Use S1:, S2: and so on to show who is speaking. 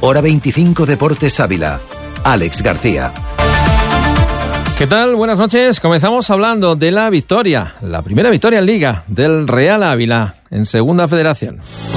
S1: Hora 25 Deportes Ávila. Alex García.
S2: ¿Qué tal? Buenas noches. Comenzamos hablando de la victoria, la primera victoria en Liga del Real Ávila en Segunda Federación.